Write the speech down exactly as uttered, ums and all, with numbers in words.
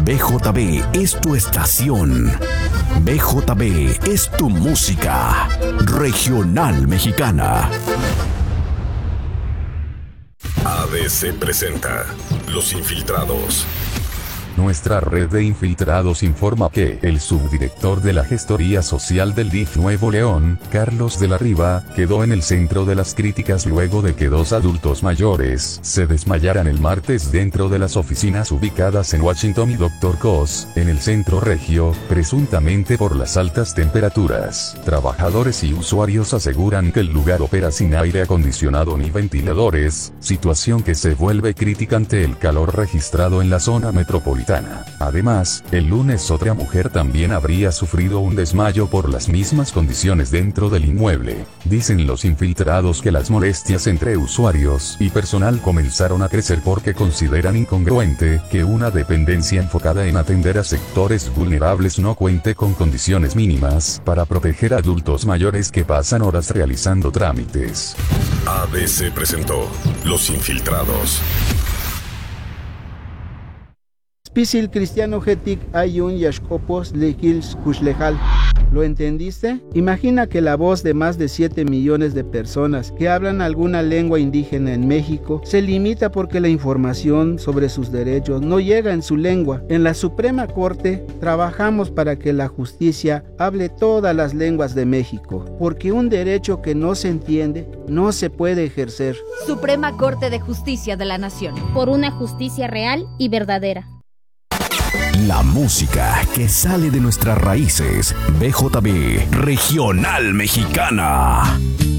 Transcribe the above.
B J B es tu estación. B J B es tu música regional mexicana. A B C presenta Los Infiltrados. Nuestra red de infiltrados informa que el subdirector de la Gestoría Social del D I F Nuevo León, Carlos de la Riva, quedó en el centro de las críticas luego de que dos adultos mayores se desmayaran el martes dentro de las oficinas ubicadas en Washington y Doctor Cos, en el centro regio, presuntamente por las altas temperaturas. Trabajadores y usuarios aseguran que el lugar opera sin aire acondicionado ni ventiladores, situación que se vuelve crítica ante el calor registrado en la zona metropolitana. Además, el lunes otra mujer también habría sufrido un desmayo por las mismas condiciones dentro del inmueble. Dicen los infiltrados que las molestias entre usuarios y personal comenzaron a crecer porque consideran incongruente que una dependencia enfocada en atender a sectores vulnerables no cuente con condiciones mínimas para proteger a adultos mayores que pasan horas realizando trámites. A B C presentó Los Infiltrados. Pisil cristiano getik ayun yashkopos lekils kushlejal. ¿Lo entendiste? Imagina que la voz de más de siete millones de personas que hablan alguna lengua indígena en México se limita porque la información sobre sus derechos no llega en su lengua. En la Suprema Corte trabajamos para que la justicia hable todas las lenguas de México, porque un derecho que no se entiende no se puede ejercer. Suprema Corte de Justicia de la Nación. Por una justicia real y verdadera. La música que sale de nuestras raíces. B J B Regional Mexicana.